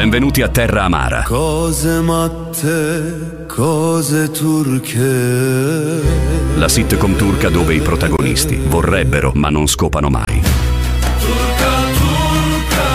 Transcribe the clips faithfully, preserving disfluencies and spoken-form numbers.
Benvenuti a Terra Amara. Cose matte, cose turche. La sitcom turca dove i protagonisti vorrebbero ma non scopano mai. Turca, turca,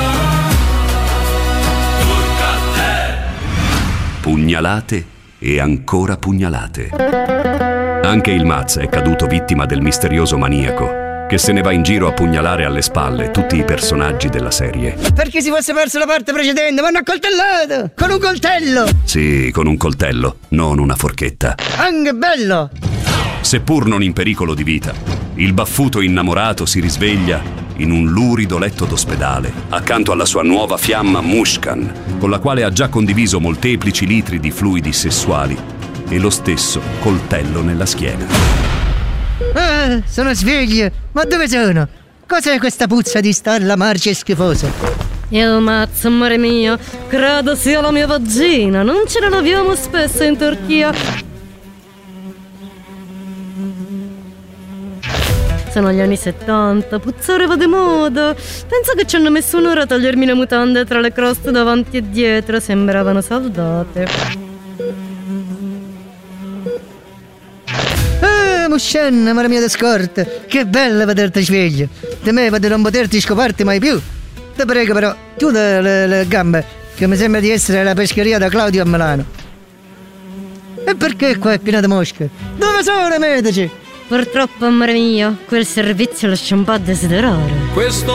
turca te. Pugnalate e ancora pugnalate. Anche il Maz è caduto vittima del misterioso maniaco che se ne va in giro a pugnalare alle spalle tutti i personaggi della serie. Perché si fosse perso la parte precedente, mi hanno accoltellato! Con un coltello! Sì, con un coltello, non una forchetta. Anche bello! Seppur non in pericolo di vita, il baffuto innamorato si risveglia in un lurido letto d'ospedale, accanto alla sua nuova fiamma Mushkan, con la quale ha già condiviso molteplici litri di fluidi sessuali e lo stesso coltello nella schiena. Ah, sono sveglio! Ma dove sono? Cos'è questa puzza di stalla marcia e schifosa? Il mazzo, amore mio, credo sia la mia vagina. Non ce ne laviamo spesso in Turchia. Sono gli anni settanta, puzzare va di moda. Penso che ci hanno messo un'ora a togliermi le mutande tra le croste davanti e dietro. Sembravano saldate. Muscen, amore mio di scorta, che bello vederti sveglio. Temevo di non poterti scoparti mai più. Ti prego però, chiuda le, le gambe, che mi sembra di essere alla pescheria da Claudio a Milano. E perché qua è pieno di mosche? Dove sono i medici? Purtroppo, amore mio, quel servizio lascia un po' a desiderare. Questo